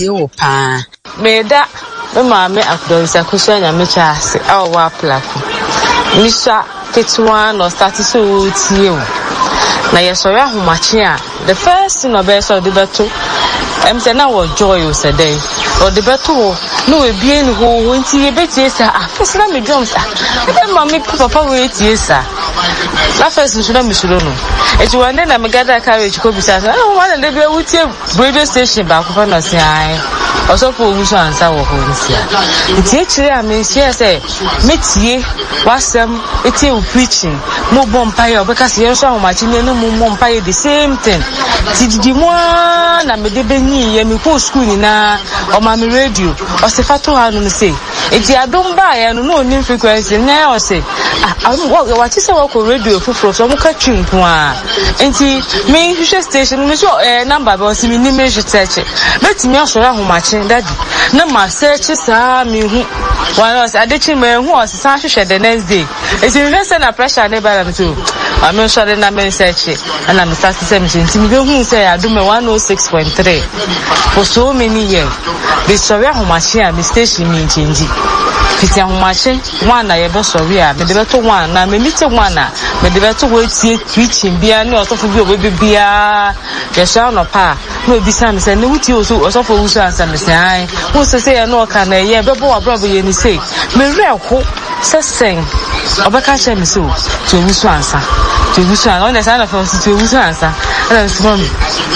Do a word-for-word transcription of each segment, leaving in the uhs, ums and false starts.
tie wo pa meda me maame akudonsa kuso nya me chaase awo wa plako nisha ketwa no start so tie wo na yesori ahomache a the first thing about so the beto em say na wo joy o say dey o the beto no e bien ho nti e betie sa afese na me drums ah e ma me papa we tie sa la first nso na misuro no e ti wande na me gada carriage ko bisa so o ma na be wutie radio station ba ko fa na se ai o so fo wuso ansa wo ho nsia nti e chire a me sia say metie wasem etie u preaching mo bompa ya obeka se yenso ahomache ne no mo bompa ya the same thing ti di mo na me de benyi ye me ko school ni na o ma me radio o se fato ha no say enti adom ba ya no no ni frequency na o say ah wa ti se wa ko radio fufuro so mo ka twinko a enti me hwehwe station me so eh number ba o se me ni me hwetche betimi asoro ahomache daddy na ma search sa me hu one was adechi me hu o se san hwehwe the next day enti me say na pressure na ba na to I'm not sure na me search and I'm start to say me enti me hu say adom one oh six point three for so many years the story ahomache a me station me change fiti ahomache one na ye be sorry a me de beto one na me mite one na me de beto we tie preaching bia na osofo bi obe bia ye sha no pa no bi sa me say ne wuti oso osofo wuso ansa me say ai wo se say no ka na ye be bo abrobo ye ni say me re ko se sen obeka che me so to wuso ansa to wuso ansa on the side of to wuso ansa na so me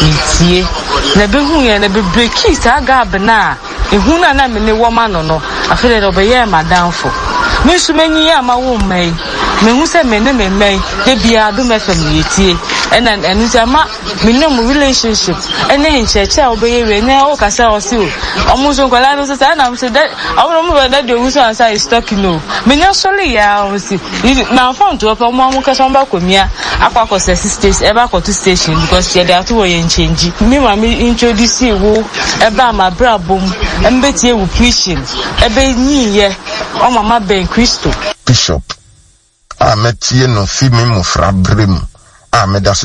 tie na be hu ye na be break sa gab na ehu na na me ne wo ma no no afele do be ye madamfo me su menyi ya ma wo mai me hu se me ne me mai de bia do me fam yetie and and and ama me no relationship ene ncheche a obe ye ne o kasa o si o omo so kwala no so na me so that omo mo be that do wuso ansa is talking no me nya sole ya o si na phone to opa mo mo kasa mba komia akwa ko station e ba ko to station because ye dey to ye change me ma me introduce wo e ba ma brabom embetie wo preaching e be nyiye o mama ben Christo Bishop a metie no fi me mo fra brem a me da